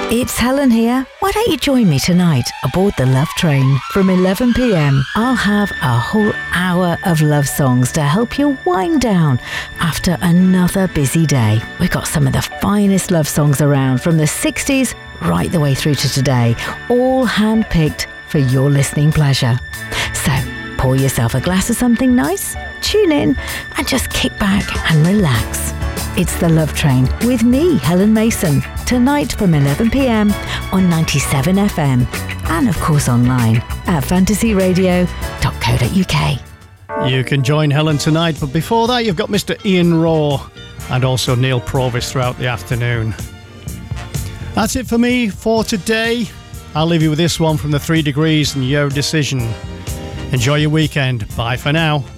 It's Helen here. Why don't you join me tonight aboard the Love Train from 11 p.m. I'll have a whole hour of love songs to help you wind down after another busy day. We've got some of the finest love songs around from the 60s right the way through to today, all hand-picked for your listening pleasure. So pour yourself a glass of something nice, tune in and just kick back and relax. It's the Love Train with me, Helen Mason, tonight from 11 p.m. on 97 FM and of course online at fantasyradio.co.uk. You can join Helen tonight, but before that you've got Mr. Ian Raw and also Neil Provis throughout the afternoon. That's it for me for today. I'll leave you with this one from the 3 Degrees and Your Decision. Enjoy your weekend. Bye for now.